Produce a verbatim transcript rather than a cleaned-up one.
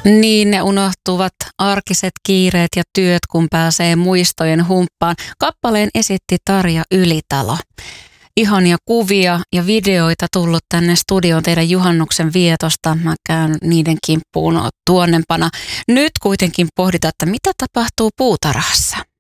Niin ne unohtuvat arkiset kiireet ja työt, kun pääsee muistojen humppaan. Kappaleen esitti Tarja Ylitalo. Ihania kuvia ja videoita tullut tänne studioon teidän juhannuksen vietosta. Mä käyn niiden kimppuun tuonnempana. Nyt kuitenkin pohditaan, että mitä tapahtuu puutarhassa.